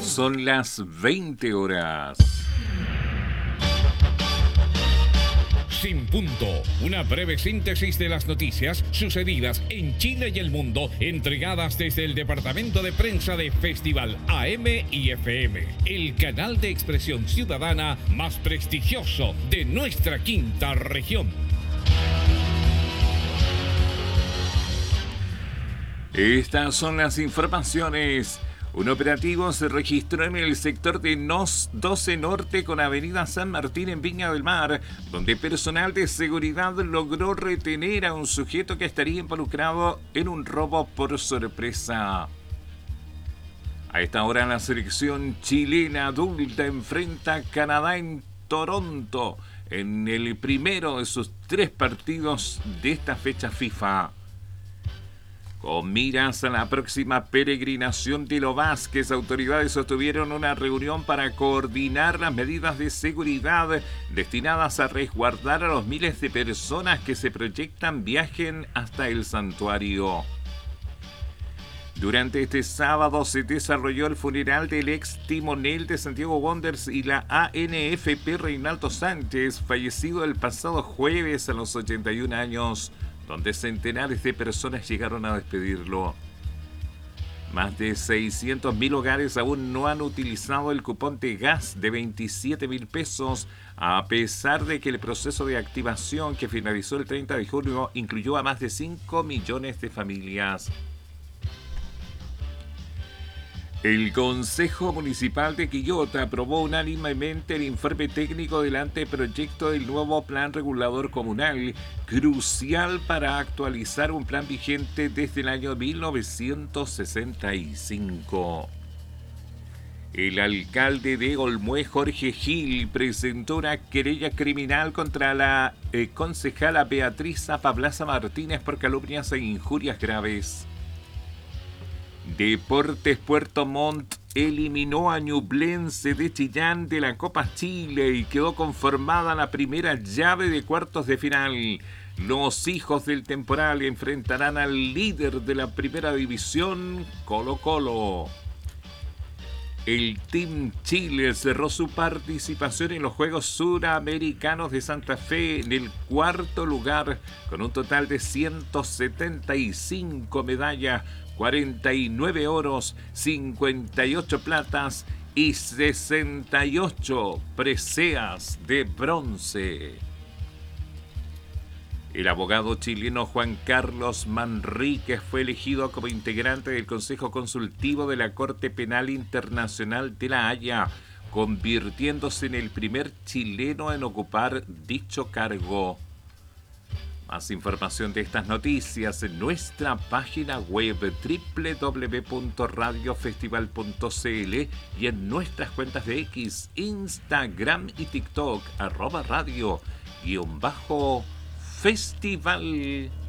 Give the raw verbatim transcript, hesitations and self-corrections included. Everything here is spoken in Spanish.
Son las veinte horas. Sin punto, una breve síntesis de las noticias sucedidas en Chile y el mundo, entregadas desde el departamento de prensa de Festival A M y F M, el canal de expresión ciudadana más prestigioso de nuestra quinta región. Estas son las informaciones. Un operativo se registró en el sector de Nos doce Norte con Avenida San Martín en Viña del Mar, donde personal de seguridad logró retener a un sujeto que estaría involucrado en un robo por sorpresa. A esta hora la selección chilena adulta enfrenta a Canadá en Toronto en el primero de sus tres partidos de esta fecha FIFA. Con miras a la próxima peregrinación de Lo Vázquez, autoridades sostuvieron una reunión para coordinar las medidas de seguridad destinadas a resguardar a los miles de personas que se proyectan viajen hasta el santuario. Durante este sábado se desarrolló el funeral del ex timonel de Santiago Wanderers y la A N F P Reinaldo Sánchez, fallecido el pasado jueves a los ochenta y un años, donde centenares de personas llegaron a despedirlo. Más de seiscientos mil hogares aún no han utilizado el cupón de gas de veintisiete mil pesos, a pesar de que el proceso de activación que finalizó el treinta de junio incluyó a más de cinco millones de familias. El Consejo Municipal de Quillota aprobó unánimemente el informe técnico del anteproyecto del nuevo Plan Regulador Comunal, crucial para actualizar un plan vigente desde el año mil novecientos sesenta y cinco. El alcalde de Olmué, Jorge Gil, presentó una querella criminal contra la eh, concejala Beatriz Zapablaza Martínez por calumnias e injurias graves. Deportes Puerto Montt eliminó a Ñublense de Chillán de la Copa Chile y quedó conformada la primera llave de cuartos de final. Los hijos del temporal enfrentarán al líder de la primera división, Colo Colo. El Team Chile cerró su participación en los Juegos Suramericanos de Santa Fe en el cuarto lugar con un total de ciento setenta y cinco medallas, cuarenta y nueve oros, cincuenta y ocho platas y sesenta y ocho preseas de bronce. El abogado chileno Juan Carlos Manríquez fue elegido como integrante del Consejo Consultivo de la Corte Penal Internacional de La Haya, convirtiéndose en el primer chileno en ocupar dicho cargo. Más información de estas noticias en nuestra página web doble u doble u doble u punto radio festival punto c l y en nuestras cuentas de X, Instagram y TikTok, arroba radio, guión bajo, festival.